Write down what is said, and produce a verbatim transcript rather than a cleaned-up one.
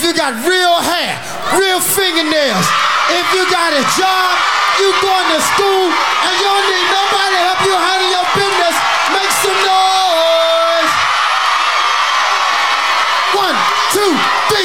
you got real hair, real fingernails, if you got a job, you